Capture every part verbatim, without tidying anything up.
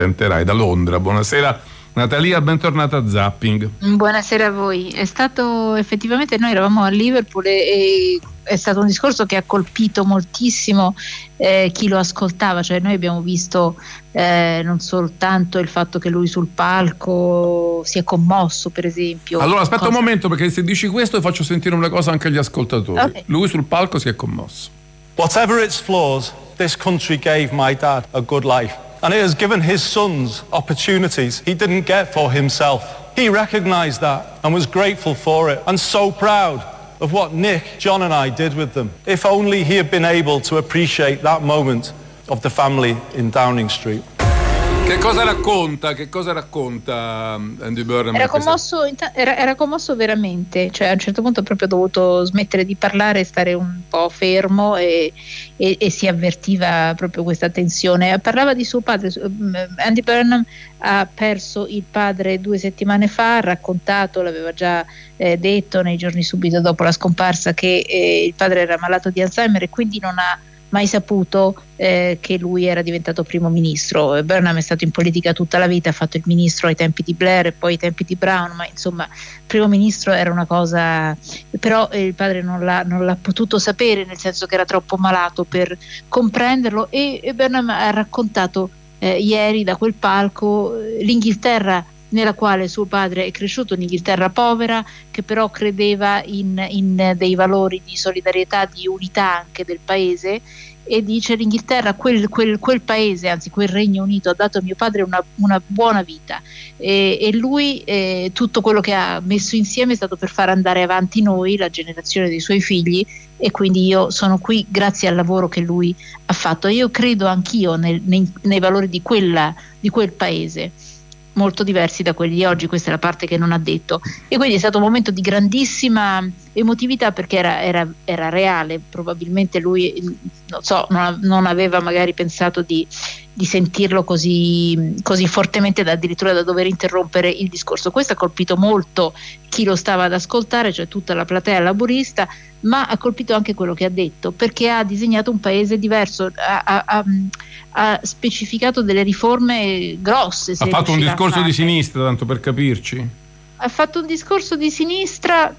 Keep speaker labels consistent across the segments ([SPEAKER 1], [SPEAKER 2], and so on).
[SPEAKER 1] Rai da Londra. Buonasera Natalia, bentornata a Zapping.
[SPEAKER 2] Buonasera a voi. È stato effettivamente, noi eravamo a Liverpool e, e è stato un discorso che ha colpito moltissimo eh, chi lo ascoltava, cioè noi abbiamo visto eh, non soltanto il fatto che lui sul palco si è commosso, per esempio.
[SPEAKER 1] Allora aspetta
[SPEAKER 2] cosa...
[SPEAKER 1] un momento, perché se dici questo faccio sentire una cosa anche agli ascoltatori.
[SPEAKER 2] Okay.
[SPEAKER 1] Lui sul palco si è commosso.
[SPEAKER 3] Whatever its flaws, this country gave my dad a good life. And it has given his sons opportunities he didn't get for himself. He recognized that and was grateful for it and so proud of what Nick, John and I did with them. If only he had been able to appreciate that moment of the family in Downing Street.
[SPEAKER 1] Che cosa racconta? Che cosa racconta Andy Burnham?
[SPEAKER 2] Era commosso, era, era commosso veramente, cioè a un certo punto ha proprio dovuto smettere di parlare e stare un po' fermo e, e, e si avvertiva proprio questa tensione. Parlava di suo padre. Andy Burnham ha perso il padre due settimane fa, ha raccontato, l'aveva già eh, detto nei giorni subito dopo la scomparsa, che eh, il padre era malato di Alzheimer e quindi non ha mai saputo eh, che lui era diventato primo ministro. Burnham è stato in politica tutta la vita, ha fatto il ministro ai tempi di Blair e poi ai tempi di Brown, ma insomma primo ministro era una cosa, però eh, il padre non l'ha, non l'ha potuto sapere, nel senso che era troppo malato per comprenderlo, e, e Burnham ha raccontato eh, ieri da quel palco eh, l'Inghilterra nella quale suo padre è cresciuto, un'Inghilterra povera che però credeva in, in dei valori di solidarietà, di unità anche del paese, e dice: l'Inghilterra, quel, quel, quel paese, anzi quel Regno Unito ha dato a mio padre una, una buona vita, e, e lui eh, tutto quello che ha messo insieme è stato per far andare avanti noi, la generazione dei suoi figli, e quindi io sono qui grazie al lavoro che lui ha fatto. Io credo anch'io nel, nei, nei valori di, quella, di quel paese, molto diversi da quelli di oggi. Questa è la parte che non ha detto, e quindi è stato un momento di grandissima emotività, perché era, era, era reale. Probabilmente lui, non so, non, non aveva magari pensato di, di sentirlo così, così fortemente da addirittura da dover interrompere il discorso. Questo ha colpito molto chi lo stava ad ascoltare, cioè tutta la platea laburista, ma ha colpito anche quello che ha detto, perché ha disegnato un paese diverso, ha, ha, ha, ha specificato delle riforme grosse.
[SPEAKER 1] Ha fatto un discorso di sinistra, tanto per capirci. Ha
[SPEAKER 2] fatto un discorso di sinistra,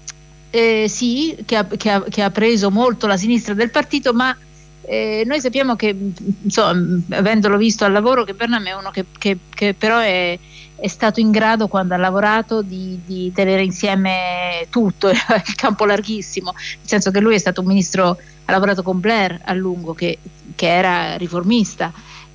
[SPEAKER 2] eh, sì, che ha, che, ha, che ha preso molto la sinistra del partito, ma eh, noi sappiamo che, insomma, avendolo visto al lavoro, che Burnham è uno che, che, che però è è stato in grado, quando ha lavorato, di, di tenere insieme tutto, il campo larghissimo, nel senso che lui è stato un ministro, ha lavorato con Blair a lungo, che, che era riformista,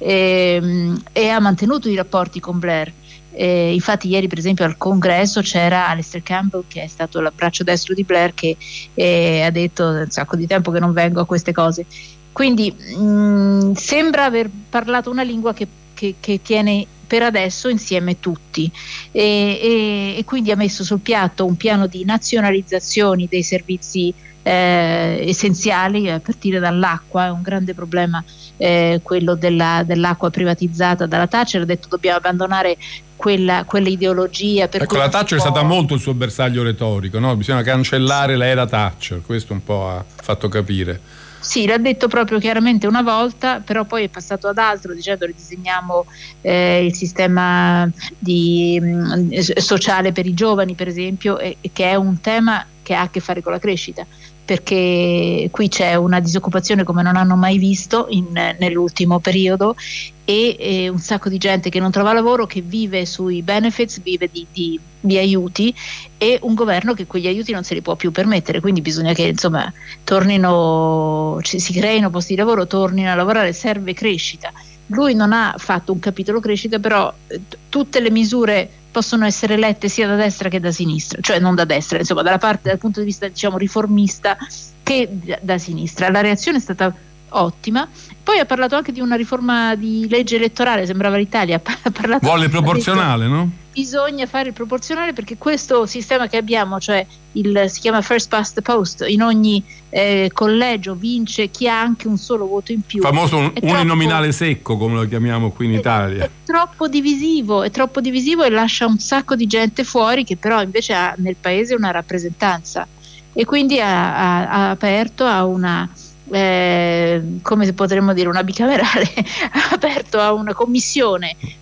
[SPEAKER 2] e, e ha mantenuto i rapporti con Blair. E infatti ieri per esempio al congresso c'era Alistair Campbell, che è stato l'abbraccio destro di Blair, che eh, ha detto: un sacco di tempo che non vengo a queste cose. Quindi mh, sembra aver parlato una lingua che, che, che tiene per adesso insieme tutti, e, e, e quindi ha messo sul piatto un piano di nazionalizzazioni dei servizi eh, essenziali, a partire dall'acqua. È un grande problema eh, quello della, dell'acqua privatizzata dalla Thatcher. Ha detto: dobbiamo abbandonare quella, quella ideologia. Per
[SPEAKER 1] ecco,
[SPEAKER 2] cui
[SPEAKER 1] la Thatcher
[SPEAKER 2] può...
[SPEAKER 1] è stata molto il suo bersaglio retorico, no? Bisogna cancellare l'era Thatcher, questo un po' ha fatto capire.
[SPEAKER 2] Sì, l'ha detto proprio chiaramente una volta, però poi è passato ad altro, dicendo: ridisegniamo eh, il sistema di, mh, sociale per i giovani, per esempio, e, che è un tema che ha a che fare con la crescita, perché qui c'è una disoccupazione come non hanno mai visto in, nell'ultimo periodo, e, e un sacco di gente che non trova lavoro, che vive sui benefits, vive di, di, di aiuti, e un governo che quegli aiuti non se li può più permettere. Quindi bisogna che, insomma, tornino, ci, si creino posti di lavoro, tornino a lavorare, serve crescita. Lui non ha fatto un capitolo crescita, però eh, tutte le misure possono essere lette sia da destra che da sinistra, cioè non da destra, insomma dalla parte, dal punto di vista, diciamo, riformista, che da, da sinistra. La reazione è stata ottima. Poi ha parlato anche di una riforma di legge elettorale, sembrava l'Italia. Ha parlato,
[SPEAKER 1] vuole proporzionale, no?
[SPEAKER 2] Bisogna fare il proporzionale, perché questo sistema che abbiamo, cioè il, si chiama first past the post, in ogni eh, collegio vince chi ha anche un solo voto in più.
[SPEAKER 1] Famoso un,
[SPEAKER 2] troppo,
[SPEAKER 1] uninominale secco, come lo chiamiamo qui in
[SPEAKER 2] è,
[SPEAKER 1] Italia.
[SPEAKER 2] È troppo divisivo, è troppo divisivo e lascia un sacco di gente fuori, che però invece ha nel paese una rappresentanza, e quindi ha, ha, ha aperto a una eh, come potremmo dire, una bicamerale, ha aperto a una commissione